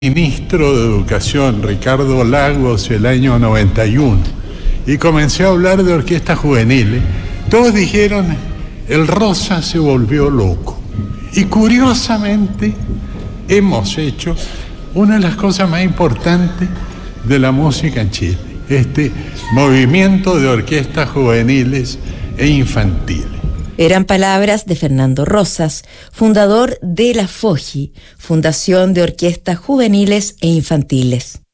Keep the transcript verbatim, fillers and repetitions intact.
Ministro de Educación, Ricardo Lagos, el año noventa y uno, y comencé a hablar de orquestas juveniles. Todos dijeron, el Rosa se volvió loco. Y curiosamente hemos hecho una de las cosas más importantes de la música en Chile, este movimiento de orquestas juveniles e infantiles. Eran palabras de Fernando Rosas, fundador de la FOJI, Fundación de Orquestas Juveniles e Infantiles.